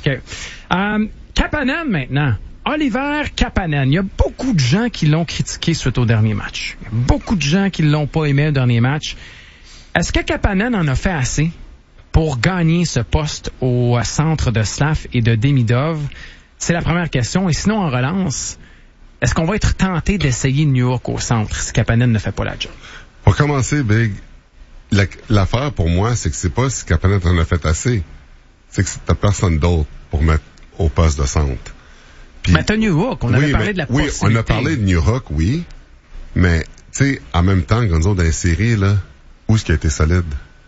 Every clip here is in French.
OK. Kapanen, maintenant. Oliver Kapanen. Il y a beaucoup de gens qui l'ont critiqué suite au dernier match. Il y a beaucoup de gens qui l'ont pas aimé au dernier match. Est-ce que Kapanen en a fait assez pour gagner ce poste au centre de Slav et de Demidov? C'est la première question. Et sinon, en relance, est-ce qu'on va être tenté d'essayer New York au centre si Kapanen ne fait pas la job? Pour commencer, Big, l'affaire pour moi, c'est que c'est pas si Kapanen en a fait assez. C'est que t'as personne d'autre pour mettre au poste de centre. Puis, mais t'as New York, on avait parlé de la possibilité. Oui, on a parlé de New York, oui. Mais, tu sais, en même temps, Gonzo, dans les séries, là, où est-ce qu'il a été solide?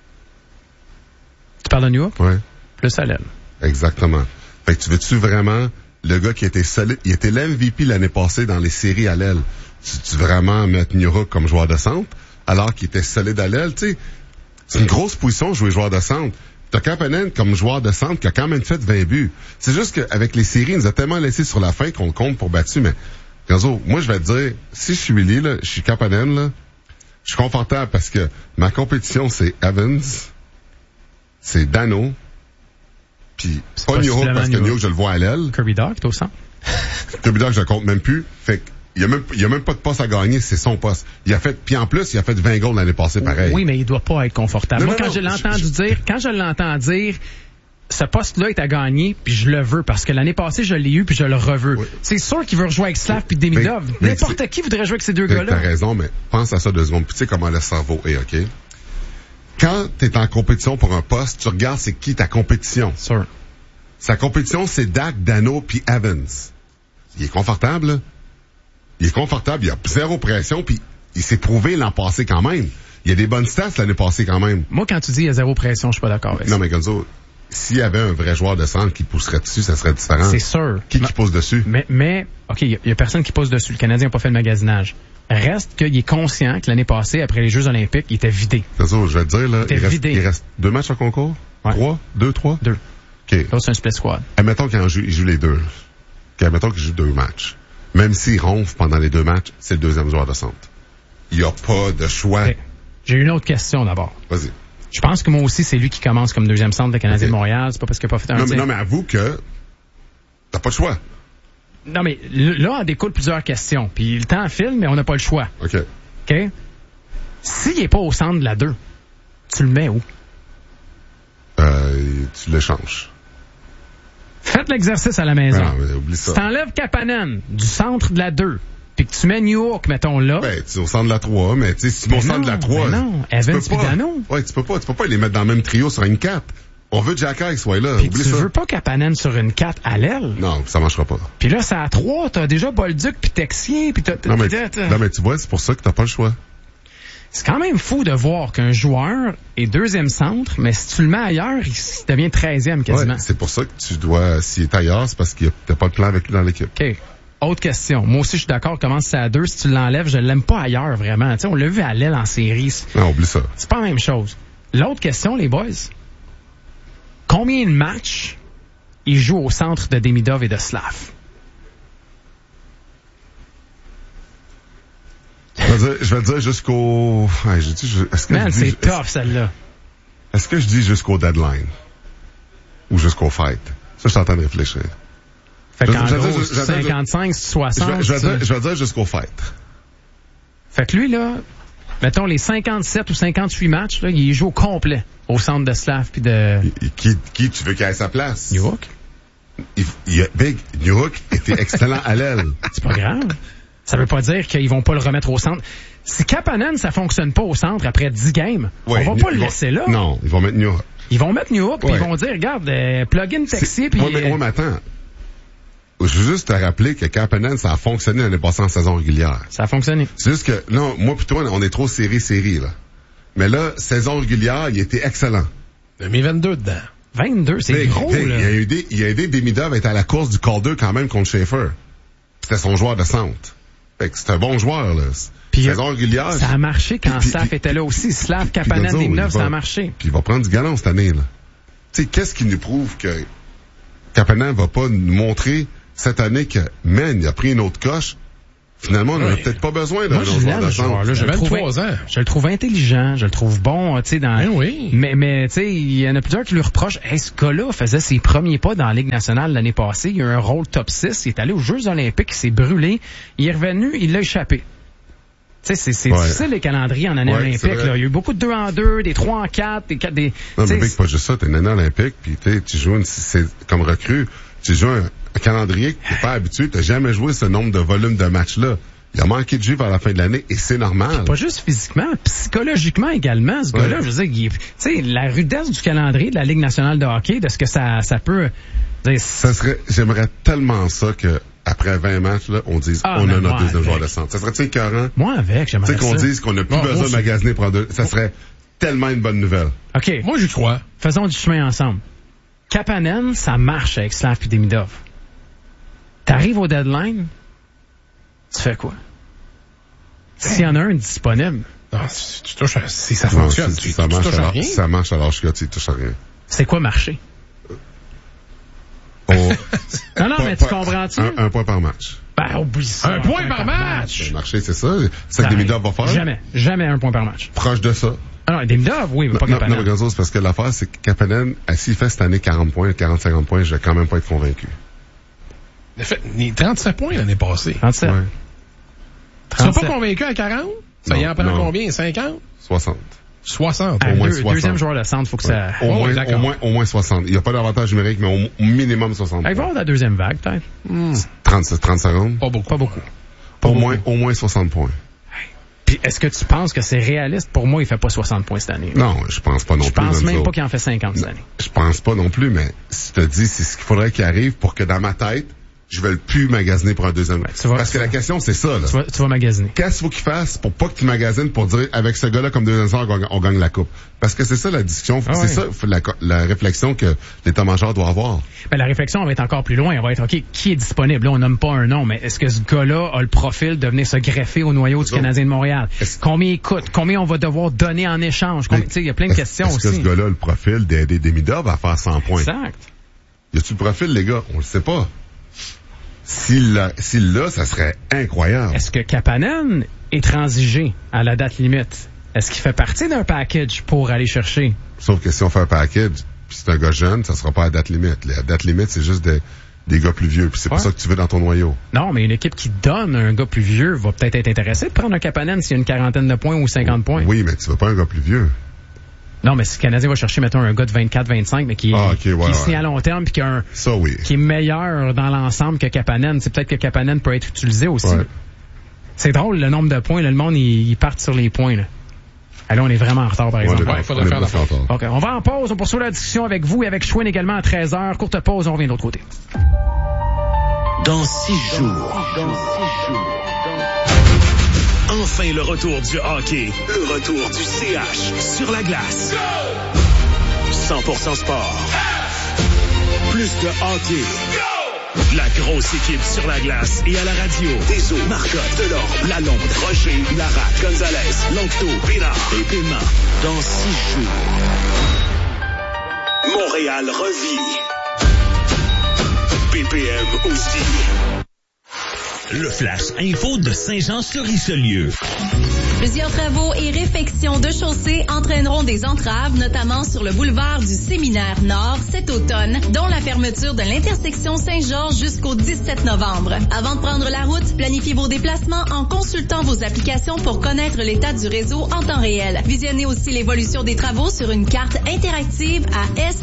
Tu parles de New York? Oui. Plus à l'aile. Exactement. Fait que tu veux-tu vraiment le gars qui a été solide? Il était l'MVP l'année passée dans les séries à l'aile. Tu veux vraiment mettre New York comme joueur de centre alors qu'il était solide à l'aile? Tu sais, c'est une grosse position de jouer joueur de centre. T'as Kapanen comme joueur de centre qui a quand même fait 20 buts. C'est juste qu'avec les séries, il nous a tellement laissé sur la fin qu'on le compte pour battu. Mais, Gonzo, moi, je vais te dire, si je suis Willy, là, je suis Kapanen, là, je suis confortable parce que ma compétition, c'est Evans, c'est Dano, puis pas New York parce que New York, je le vois à l'aile. Kirby Dach, t'es au centre. Kirby Dach, je le compte même plus. Fait que, il y a même pas de poste à gagner, c'est son poste. Puis en plus, il a fait 20 goals l'année passée, pareil. Oui, mais il doit pas être confortable. Moi, quand je l'entends dire, ce poste-là est à gagner, puis je le veux, parce que l'année passée, je l'ai eu, puis je le reveux. Oui. C'est sûr qu'il veut rejouer avec Slav puis Demidov. N'importe qui voudrait jouer avec ces deux gars-là. T'as raison, mais pense à ça 2 secondes. Puis tu sais comment le cerveau est, OK? Quand t'es en compétition pour un poste, tu regardes c'est qui ta compétition. Sûr. Sa compétition, c'est Dach, Dano, puis Evans. Il est confortable, là. Il est confortable, il a 0 pression, puis il s'est prouvé l'an passé quand même. Il y a des bonnes stats l'année passée quand même. Moi, quand tu dis il y a 0 pression, je suis pas d'accord avec ça. Non, mais Gonzo, s'il y avait un vrai joueur de centre qui pousserait dessus, ça serait différent. C'est sûr. Qui pousse dessus? Mais OK, il y a personne qui pousse dessus. Le Canadien n'a pas fait le magasinage. Reste qu'il est conscient que l'année passée, après les Jeux Olympiques, il était vidé. Gonzo, je vais te dire, là, il reste 2 matchs en concours? Ouais. 3? 2, 3? 2. OK. Là, c'est un split squad. Admettons qu'il joue les 2. Admettons qu'il joue 2 matchs. Même s'il ronfle pendant les 2 matchs, c'est le deuxième joueur de centre. Il n'y a pas de choix. Okay. J'ai une autre question d'abord. Vas-y. Je pense que moi aussi, c'est lui qui commence comme deuxième centre de Canadien de Montréal. C'est pas parce qu'il n'a pas fait un tir. Non, mais avoue que t'as pas le choix. Non, mais là, on découle plusieurs questions. Puis le temps file, mais on n'a pas le choix. OK. S'il n'est pas au centre de la 2, tu le mets où? Tu l'échanges. Faites l'exercice à la maison. Non, mais oublie ça. Si t'enlèves Kapanen du centre de la 2, puis que tu mets New York, mettons là. Ben, tu es au centre de la 3, mais tu sais, si mon centre de la 3. Non, Evans et Dano. Ouais, tu peux pas les mettre dans le même trio sur une 4. On veut Jacky qui soit là. Puis tu veux pas Kapanen sur une 4 à l'aile? Non, ça marchera pas. Puis là, c'est à 3, t'as déjà Bolduc puis Texier, puis non, mais tu vois, c'est pour ça que t'as pas le choix. C'est quand même fou de voir qu'un joueur est deuxième centre, mais si tu le mets ailleurs, il devient 13e quasiment. Ouais, c'est pour ça que tu dois, s'il est ailleurs, c'est parce que t'as pas le plan avec lui dans l'équipe. OK. Autre question. Moi aussi, je suis d'accord, commence c'est à 2. Si tu l'enlèves, je l'aime pas ailleurs, vraiment. Tu sais, on l'a vu à l'aile en série. Non, oublie ça. C'est pas la même chose. L'autre question, les boys. Combien de matchs il joue au centre de Demidov et de Slav? Je vais dire jusqu'au... Ouais, c'est tough, celle-là. Est-ce que je dis jusqu'au deadline? Ou jusqu'au fight? Ça, je suis en train de réfléchir. Fait qu'en gros, 55, 60... Je vais dire jusqu'au fight. Fait que lui, là, mettons les 57 ou 58 matchs, là, il joue au complet au centre de Slav puis de... Qui tu veux qu'il ait sa place? New York. Big, New York était excellent à l'aile. C'est pas grave. Ça veut pas dire qu'ils vont pas le remettre au centre. Si Kapanen, ça fonctionne pas au centre après 10 games, on va pas le laisser là. Non, ils vont mettre New York. Ils vont mettre New York, puis ils vont dire, regarde, plug-in Texier, puis... Oui, mais attends. Je veux juste te rappeler que Kapanen, ça a fonctionné l'année passée en saison régulière. Ça a fonctionné. C'est juste que, non, moi pis toi, on est trop série, là. Mais là, saison régulière, il était excellent. Il a mis 22 dedans. 22, c'est gros, là. Il a aidé Demidov à être à la course du Calder quand même contre Schaefer. C'était son joueur de centre. Fait que c'est un bon joueur, là. Puis saison régulière. Ça a marché quand Slav était là aussi. Slav, Kapanen, Demidov, ça a marché. Puis il va prendre du galon cette année, là. Tu sais, qu'est-ce qui nous prouve que Kapanen va pas nous montrer cette année que, man, il a pris une autre coche. Finalement, on n'a peut-être pas besoin d'un joueur de centre. Je le trouve intelligent, je le trouve bon, tu sais, mais tu sais, il y en a plusieurs qui lui reprochent, ce gars-là faisait ses premiers pas dans la Ligue nationale l'année passée, il a eu un rôle top 6, il est allé aux Jeux olympiques, il s'est brûlé, il est revenu, il l'a échappé. Tu sais, c'est difficile les calendriers en année olympique, là. Il y a eu beaucoup de 2-en-2, des 3-en-4, des... Non, mais Vic, pas juste ça, t'es une année olympique, puis tu joues c'est comme recrue, tu joues un calendrier que t'es pas habitué, t'as jamais joué ce nombre de volumes de matchs-là. Il a manqué de jus vers la fin de l'année et c'est normal. Puis pas juste physiquement, psychologiquement également, ce gars-là, je veux dire, tu sais, la rudesse du calendrier de la Ligue nationale de hockey, de ce que ça peut... J'aimerais tellement ça que après 20 matchs, là, on dise on a notre deuxième joueur de centre. Ça serait-tu écœurant? Moi avec, j'aimerais ça. Tu sais qu'on dise qu'on n'a plus besoin de magasiner pour ça serait tellement une bonne nouvelle. OK. Moi, j'y crois. Faisons du chemin ensemble. Kapanen, ça marche avec Slav et Demidov. T'arrives au deadline, tu fais quoi? S'il y en a un disponible. Non, tu touches si ça fonctionne. Si ça marche alors tu touches à rien. C'est quoi marcher? Non, mais tu comprends-tu? Un point par match. Ben, oublie ça. Un point par match! Le marché, c'est ça. C'est ça que Demidov va faire? Jamais un point par match. Proche de ça. Ah non, Demidov, oui, mais pas Kapanen. Non, mais c'est parce que l'affaire, c'est que Kapanen, s'il fait cette année 40 points, 40-50 points, je vais quand même pas être convaincu. Il a fait 37 points l'année passée. 37. Ouais. Tu seras pas convaincu à 40? Ça y en prend combien? 50? 60. 60. Au moins 60. Deuxième joueur de centre, faut que ça... Au moins 60. Il n'y a pas d'avantage numérique, mais au minimum 60. Il va y avoir la deuxième vague, peut-être. 30 secondes? Pas beaucoup. Au moins 60 points. Puis, est-ce que tu penses que c'est réaliste? Pour moi, il fait pas 60 points cette année. Non, je pense pas non plus. Je pense même pas qu'il en fait 50 cette année. Je pense pas non plus, mais si je te dis, c'est ce qu'il faudrait qu'il arrive pour que dans ma tête, je vais le plus magasiner pour un deuxième. Parce que la question, c'est ça, là. Tu vas magasiner. Qu'est-ce qu'il faut qu'il fasse pour pas que tu magasines pour dire, avec ce gars-là, comme deuxième soir, on gagne la coupe? Parce que c'est ça la discussion, c'est ça la réflexion que l'état-major doit avoir. Ben, la réflexion va être encore plus loin. Elle va être, OK, qui est disponible? Là, on nomme pas un nom, mais est-ce que ce gars-là a le profil de venir se greffer au noyau du Canadien de Montréal? Combien il coûte? Combien on va devoir donner en échange? Il y a plein de questions aussi. Est-ce que ce gars-là a le profil d'aider Demidov à faire 100 points? Exact. Y a-tu le profil, les gars? On le sait pas. S'il l'a, ça serait incroyable. Est-ce que Kapanen est transigé à la date limite? Est-ce qu'il fait partie d'un package pour aller chercher? Sauf que si on fait un package, puis c'est un gars jeune, ça sera pas à date limite. La date limite, c'est juste des gars plus vieux, puis c'est pas ça que tu veux dans ton noyau. Non, mais une équipe qui donne un gars plus vieux va peut-être être intéressée de prendre un Kapanen s'il y a une quarantaine de points ou 50 points. Oui, mais tu veux pas un gars plus vieux. Non, mais si le Canadien va chercher, mettons, un gars de 24-25, mais qui est signé à long terme puis qui est meilleur dans l'ensemble que Kapanen, c'est peut-être que Kapanen peut être utilisé aussi. Ouais. C'est drôle, le nombre de points. Là, le monde, ils partent sur les points. Là, on est vraiment en retard, par exemple. Il faudrait faire la pause. OK, on va en pause. On poursuit la discussion avec vous et avec Chouin également à 13h. Courte pause, on revient de l'autre côté. Dans 6 jours. Enfin le retour du hockey, le retour du CH sur la glace. 100% sport. Plus de hockey. La grosse équipe sur la glace et à la radio. Deso, Marcotte, Delorme, Lalonde, Rocher, Larac, Gonzalez, Longto, Pénard et Paiement. Dans 6 jours. Montréal revit. BPM aussi. Le flash info de Saint-Jean-sur-Richelieu. Plusieurs travaux et réfections de chaussées entraîneront des entraves, notamment sur le boulevard du Séminaire Nord cet automne, dont la fermeture de l'intersection Saint-Georges jusqu'au 17 novembre. Avant de prendre la route, planifiez vos déplacements en consultant vos applications pour connaître l'état du réseau en temps réel. Visionnez aussi l'évolution des travaux sur une carte interactive à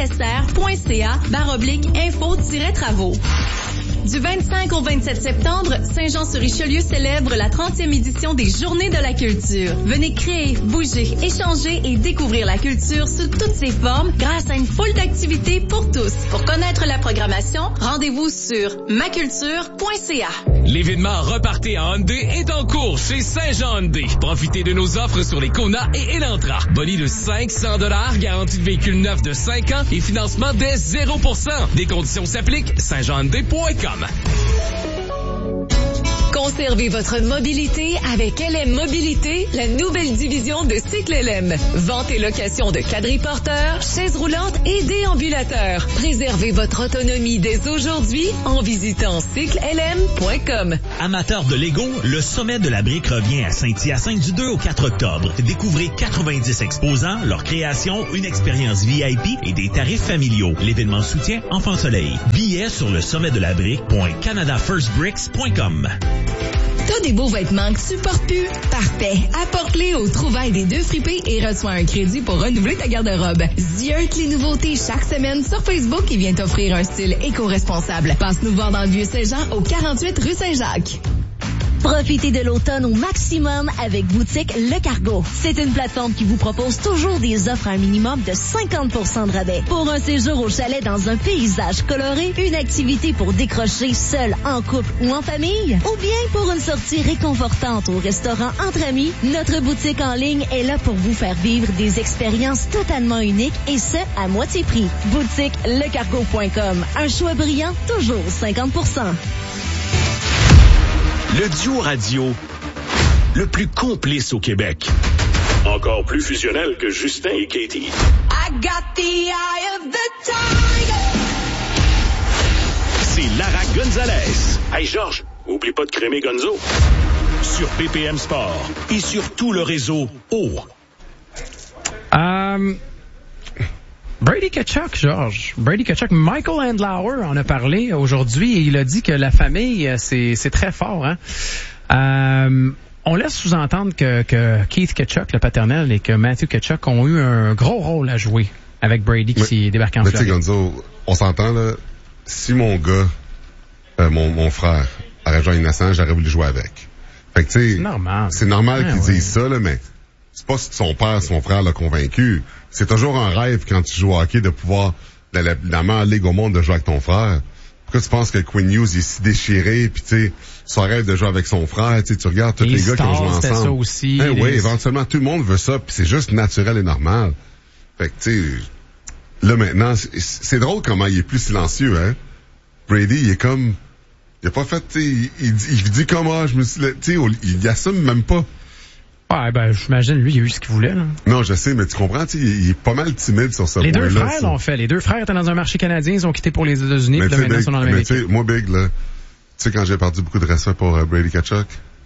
sjsr.ca/info-travaux. Du 25 au 27 septembre, Saint-Jean-sur-Richelieu célèbre la 30e édition des Journées de la culture. Venez créer, bouger, échanger et découvrir la culture sous toutes ses formes grâce à une foule d'activités pour tous. Pour connaître la programmation, rendez-vous sur maculture.ca. L'événement Repartez en Hyundai est en cours chez Saint-Jean Hyundai. Profitez de nos offres sur les Kona et Elantra. Boni de $500, garantie de véhicule neuf de 5 ans et financement dès 0%. Des conditions s'appliquent. saintjeanhyundai.com. Conservez votre mobilité avec LM Mobilité, la nouvelle division de Cycle LM. Vente et location de quadriporteurs, chaises roulantes et déambulateurs. Préservez votre autonomie dès aujourd'hui en visitant cyclelm.com. Amateurs de Lego, le sommet de la brique revient à Saint-Hyacinthe du 2 au 4 octobre. Découvrez 90 exposants, leur création, une expérience VIP et des tarifs familiaux. L'événement soutient Enfant Soleil. Billets sur le sommet de la brique.canadafirstbricks.com. T'as des beaux vêtements que tu portes plus? Parfait. Apporte-les aux trouvailles des deux fripés et reçois un crédit pour renouveler ta garde-robe. Zieurt les nouveautés chaque semaine sur Facebook et vient t'offrir un style éco-responsable. Passe nous voir dans le Vieux-Saint-Jean au 48 rue Saint-Jacques. Profitez de l'automne au maximum avec Boutique Le Cargo. C'est une plateforme qui vous propose toujours des offres à un minimum de 50% de rabais. Pour un séjour au chalet dans un paysage coloré, une activité pour décrocher seul, en couple ou en famille, ou bien pour une sortie réconfortante au restaurant entre amis, notre boutique en ligne est là pour vous faire vivre des expériences totalement uniques et ce, à moitié prix. BoutiqueLeCargo.com. Un choix brillant, toujours 50%. Le duo radio le plus complice au Québec. Encore plus fusionnel que Justin et Katie. I got the eye of the tiger. C'est Lara Gonzalez. Hey Georges, oublie pas de crémer Gonzo. Sur BPM Sport et sur tout le réseau O. Brady Tkachuk, Georges. Brady Tkachuk. Michael Andlauer en a parlé aujourd'hui et il a dit que la famille, c'est très fort. Hein? On laisse sous-entendre que Keith Tkachuk, le paternel, et que Matthew Tkachuk ont eu un gros rôle à jouer avec Brady qui s'est débarqué en Floride. Mais tu sais, Gonzo, on s'entend, là, si mon gars, mon frère, aurait joué à Innocent, j'aurais voulu jouer avec. Fait que tu sais, c'est normal qu'ils disent ça, là, mais c'est pas son père, son frère l'a convaincu. C'est toujours un rêve quand tu joues au hockey de pouvoir, dans la meilleure ligue au monde, de jouer avec ton frère. Pourquoi tu penses que Quinn Hughes est si déchiré, puis tu sais, son rêve de jouer avec son frère, tu regardes tous les gars qui ont joué ensemble. Ça aussi. Oui, éventuellement, tout le monde veut ça, puis c'est juste naturel et normal. Fait que tu sais, là maintenant, c'est drôle comment il est plus silencieux, hein. Brady, il est comme, il a pas fait, tu sais, il dit comment, je me suis, tu sais, il assume même pas. Ouais, ben, j'imagine, lui, il a eu ce qu'il voulait, là. Non, je sais, mais tu comprends, tu sais, il est pas mal timide sur ce point-là. Les deux frères l'ont fait. Les deux frères étaient dans un marché canadien, ils ont quitté pour les États-Unis, puis là, maintenant, ils sont dans la même équipe. Mais tu sais, moi, Big, là, tu sais, quand j'ai perdu beaucoup de respect pour Brady Tkachuk,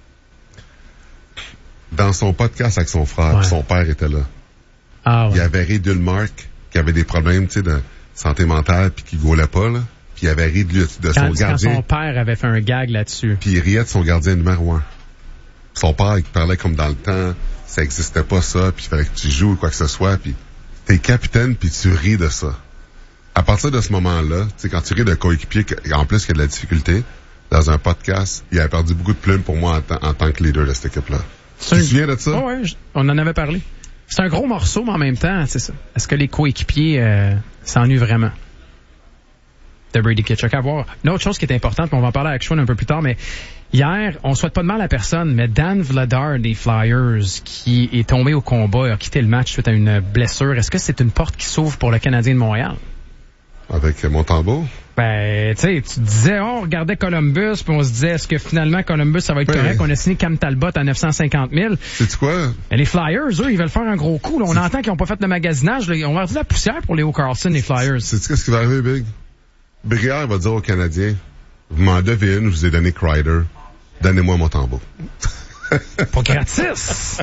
dans son podcast avec son frère, son père était là. Ah, ouais. Il avait ri d'Ulmark, qui avait des problèmes, tu sais, de santé mentale, puis qui gaulait pas, là. Puis il avait ri de son gardien. Quand son père avait fait un gag là-dessus. Puis il riait de son gardien numéro 1. Son père, il parlait comme dans le temps, ça existait pas ça, puis il fallait que tu joues ou quoi que ce soit, puis t'es capitaine, puis tu ris de ça. À partir de ce moment-là, tu sais, quand tu ris de coéquipier, en plus qu'il y a de la difficulté, dans un podcast, il a perdu beaucoup de plumes pour moi en tant que leader de cette équipe-là. Tu te souviens de ça? Oh ouais, on en avait parlé. C'est un gros morceau, mais en même temps, c'est ça. Est-ce que les coéquipiers s'ennuient vraiment de Brady Tkachuk? À voir. Une autre chose qui est importante, on va en parler avec Sean un peu plus tard, mais hier, on souhaite pas de mal à personne, mais Dan Vladar des Flyers, qui est tombé au combat, a quitté le match suite à une blessure. Est-ce que c'est une porte qui s'ouvre pour le Canadien de Montréal? Avec Montembeault? Ben, tu sais, tu disais, on regardait Columbus, puis on se disait, est-ce que finalement Columbus, ça va être correct? On a signé Cam Talbot à 950 000. Sais-tu quoi? Mais les Flyers, eux, ils veulent faire un gros coup. Là. On entend qu'ils n'ont pas fait de magasinage. Là. On va avoir de la poussière pour Léo Carlson, les Flyers. Sais-tu qu'est-ce qui va arriver, Big? Brière va dire aux Canadiens, vous m'en devez une, je vous ai donné Kreider. Donnez-moi Montembeault. Pas gratis!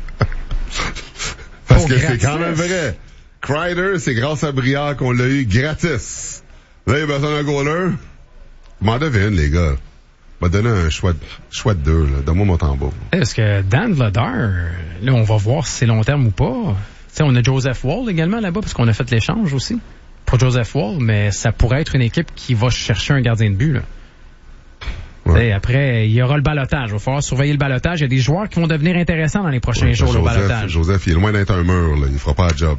Parce que c'est quand même vrai. Kreider, c'est grâce à Brière qu'on l'a eu gratis. Là, il a besoin d'un goaler. M'en devez une, les gars. M'a donné un choix de deux, là. Donne-moi Montembeault. Est-ce que Dan Vladar, là, on va voir si c'est long terme ou pas. Tu sais, on a Joseph Woll également là-bas, parce qu'on a fait l'échange aussi. Pour Joseph Woll, mais ça pourrait être une équipe qui va chercher un gardien de but, là. Ouais. Après, il y aura le ballottage. Il va falloir surveiller le ballottage. Il y a des joueurs qui vont devenir intéressants dans les prochains jours, le ballottage. Joseph, il est loin d'être un mur, là. Il fera pas la job.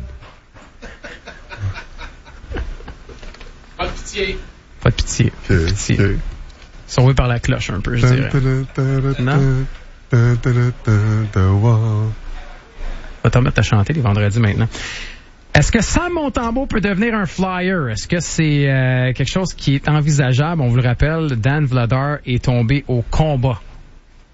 Pas de pitié. Pas de pitié. Pitié. Sauvé par la cloche, un peu, je dirais. Non? On va te remettre à chanter les vendredis maintenant. Est-ce que Sam Montembeault peut devenir un Flyer? Est-ce que c'est quelque chose qui est envisageable? On vous le rappelle, Dan Vladar est tombé au combat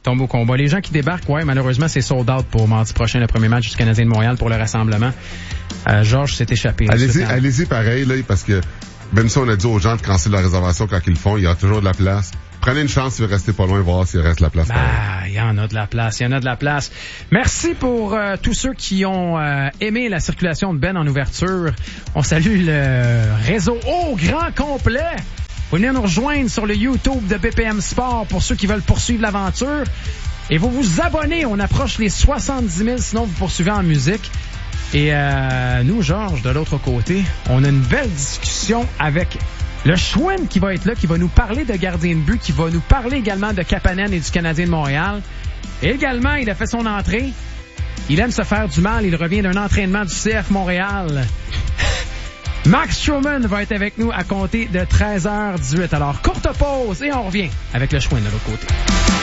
tombe au combat. Les gens qui débarquent, ouais, malheureusement, c'est sold out pour mardi prochain, le premier match du Canadien de Montréal pour le rassemblement. Georges s'est échappé. Allez-y pareil, là, parce que même si on a dit aux gens de canceller la réservation quand ils le font, il y a toujours de la place. Prenez une chance si vous restez pas loin, voir s'il reste de la place. Il y en a de la place. Merci pour tous ceux qui ont aimé la circulation de Ben en ouverture. On salue le réseau au grand complet. Vous venez nous rejoindre sur le YouTube de BPM Sport pour ceux qui veulent poursuivre l'aventure. Et vous vous abonnez. On approche les 70 000, sinon vous poursuivez en musique. Et nous, Georges, de l'autre côté, on a une belle discussion avec le Chouin qui va être là, qui va nous parler de gardien de but, qui va nous parler également de Kapanen et du Canadien de Montréal. Et également, il a fait son entrée. Il aime se faire du mal. Il revient d'un entraînement du CF Montréal. Max Stroman va être avec nous à compter de 13h18. Alors, courte pause et on revient avec le Chouin de l'autre côté.